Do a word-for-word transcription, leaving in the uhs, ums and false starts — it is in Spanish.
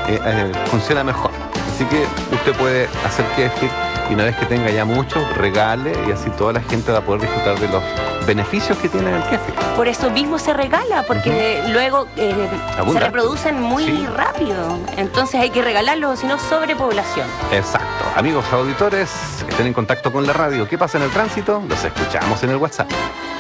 eh, eh, funciona mejor. Así que usted puede hacer kéfir y una vez que tenga ya mucho, regale y así toda la gente va a poder disfrutar de los beneficios que tiene el kéfir. Por eso mismo se regala, porque uh-huh. luego eh, se reproducen muy sí. rápido. Entonces hay que regalarlo, si no sobrepoblación. Exacto. Amigos auditores que estén en contacto con la radio, ¿qué pasa en el tránsito? Los escuchamos en el WhatsApp.